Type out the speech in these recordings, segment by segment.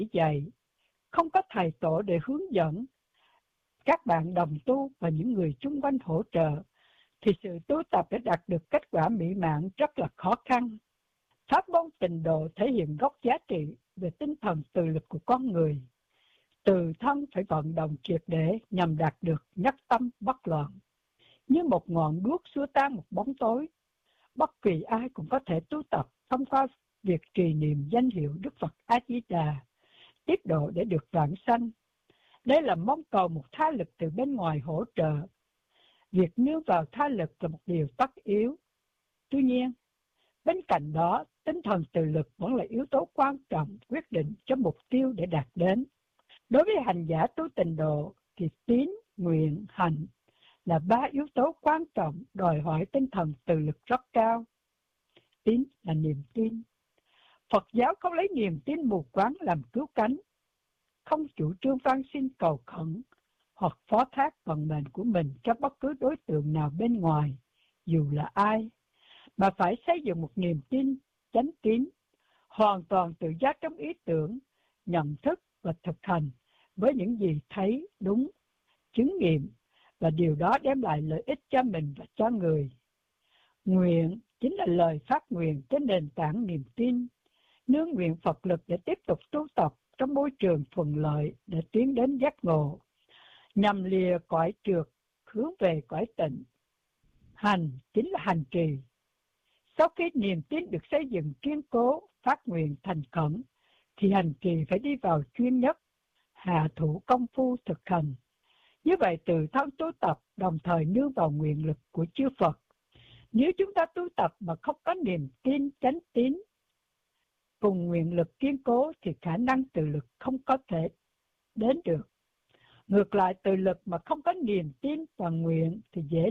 dạy, không có thầy tổ để hướng dẫn các bạn đồng tu và những người chung quanh hỗ trợ, thì sự tu tập để đạt được kết quả mỹ mãn rất là khó khăn. Pháp môn tịnh độ thể hiện gốc giá trị về tinh thần tự lực của con người. Từ thân phải vận động triệt để nhằm đạt được nhất tâm bất loạn. Như một ngọn đuốc xua tan một bóng tối, bất kỳ ai cũng có thể tu tập thông qua việc trì niệm danh hiệu Đức Phật A Di Đà, tiết độ để được vãng sanh. Đây là mong cầu một tha lực từ bên ngoài hỗ trợ. Việc nương vào tha lực là một điều tất yếu. Tuy nhiên, bên cạnh đó, tinh thần tự lực vẫn là yếu tố quan trọng quyết định cho mục tiêu để đạt đến. Đối với hành giả tu tịnh độ thì tín, nguyện, hành là ba yếu tố quan trọng đòi hỏi tinh thần tự lực rất cao. Tín là niềm tin. Phật giáo không lấy niềm tin mù quáng làm cứu cánh, không chủ trương van xin cầu khẩn hoặc phó thác vận mệnh của mình cho bất cứ đối tượng nào bên ngoài, dù là ai, mà phải xây dựng một niềm tin chánh tín, hoàn toàn tự giác trong ý tưởng, nhận thức và thực hành với những gì thấy đúng, chứng nghiệm, và điều đó đem lại lợi ích cho mình và cho người. Nguyện chính là lời phát nguyện trên nền tảng niềm tin, nương nguyện Phật lực để tiếp tục tu tập trong môi trường thuận lợi để tiến đến giác ngộ, nhằm lìa cõi trượt, hướng về cõi tịnh. Hành chính là hành trì. Sau khi niềm tin được xây dựng kiên cố, phát nguyện thành khẩn, thì hành trì phải đi vào chuyên nhất, hạ thủ công phu thực hành. Như vậy từ thân tu tập đồng thời nương vào nguyện lực của chư Phật. Nếu chúng ta tu tập mà không có niềm tin chánh tín cùng nguyện lực kiên cố thì khả năng tự lực không có thể đến được. Ngược lại, tự lực mà không có niềm tin và nguyện thì dễ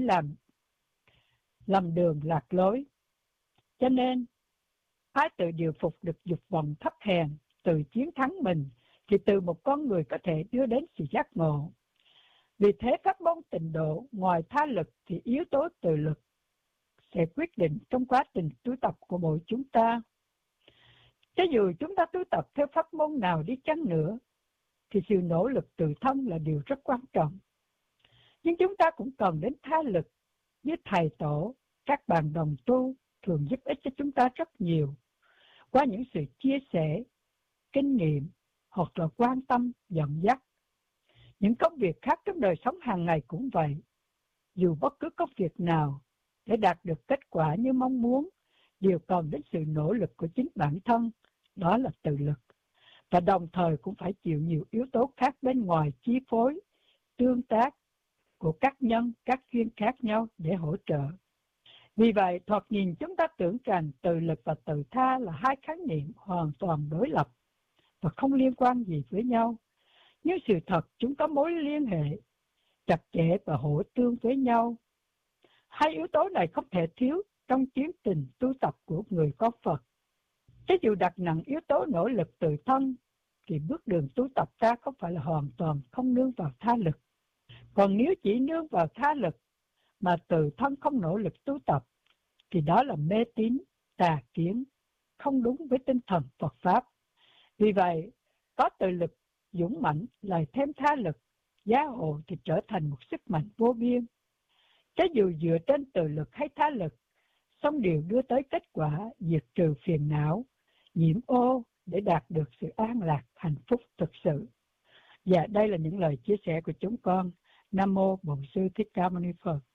lầm đường lạc lối. Cho nên, ai tự điều phục được dục vọng thấp hèn, tự chiến thắng mình, thì từ một con người có thể đưa đến sự giác ngộ. Vì thế pháp môn tịnh độ ngoài tha lực thì yếu tố tự lực sẽ quyết định trong quá trình tu tập của mỗi chúng ta. Cho dù chúng ta tu tập theo pháp môn nào đi chăng nữa, thì sự nỗ lực tự thân là điều rất quan trọng. Nhưng chúng ta cũng cần đến tha lực, như thầy tổ, các bạn đồng tu thường giúp ích cho chúng ta rất nhiều, qua những sự chia sẻ, kinh nghiệm, hoặc là quan tâm, dẫn dắt. Những công việc khác trong đời sống hàng ngày cũng vậy. Dù bất cứ công việc nào để đạt được kết quả như mong muốn, đều cần đến sự nỗ lực của chính bản thân, đó là tự lực. Và đồng thời cũng phải chịu nhiều yếu tố khác bên ngoài chi phối, tương tác của các nhân, các duyên khác nhau để hỗ trợ. Vì vậy, thoạt nhìn chúng ta tưởng rằng tự lực và tự tha là hai khái niệm hoàn toàn đối lập và không liên quan gì với nhau. Nhưng sự thật chúng có mối liên hệ chặt chẽ và hỗ tương với nhau. Hai yếu tố này không thể thiếu trong tiến trình tu tập của người con Phật. Cho dù đặt nặng yếu tố nỗ lực tự thân, thì bước đường tu tập ta không phải là hoàn toàn không nương vào tha lực. Còn nếu chỉ nương vào tha lực mà tự thân không nỗ lực tu tập, thì đó là mê tín, tà kiến, không đúng với tinh thần Phật Pháp. Vì vậy, có tự lực dũng mãnh lại thêm tha lực, giá hộ thì trở thành một sức mạnh vô biên. Cho dù dựa trên tự lực hay tha lực, song đều đưa tới kết quả diệt trừ phiền não, nhiễm ô để đạt được sự an lạc, hạnh phúc thực sự. Và đây là những lời chia sẻ của chúng con. Nam mô Bổn Sư Thích Ca Mâu Ni Phật.